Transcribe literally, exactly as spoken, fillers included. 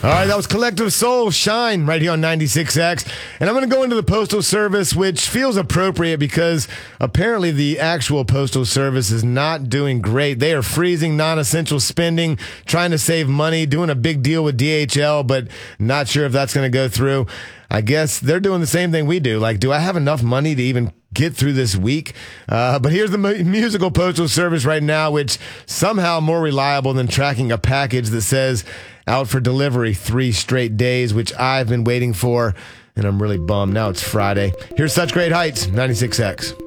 All right, that was Collective Soul, Shine, right here on ninety-six X. And I'm going to go into the Postal Service, which feels appropriate because apparently the actual Postal Service is not doing great. They are freezing non-essential spending, trying to save money, doing a big deal with D H L, but not sure if that's going to go through. I guess they're doing the same thing we do. Like, do I have enough money to even get through this week? Uh, but here's the mu- musical Postal Service right now, which somehow more reliable than tracking a package that says out for delivery three straight days, which I've been waiting for, and I'm really bummed. Now it's Friday. Here's Such Great Heights, ninety-six X.